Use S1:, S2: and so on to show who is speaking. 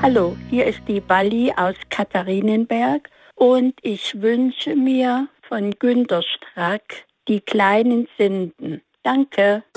S1: Hallo, hier ist die Balli aus Katharinenberg und ich wünsche mir von Günter Strack die kleinen Sünden. Danke.